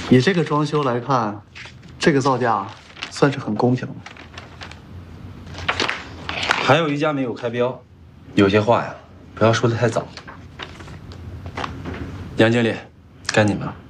以这个装修来看，这个造价算是很公平了。 还有一家没有开标，有些话呀，不要说的太早。杨经理，该你们了。